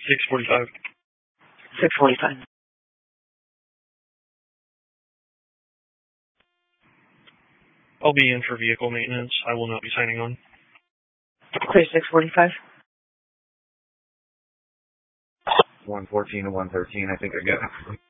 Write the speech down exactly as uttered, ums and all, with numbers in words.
six forty-five. six forty-five. I'll be in for vehicle maintenance. I will not be signing on. Clear six forty-five. one fourteen to one thirteen, I think I got it.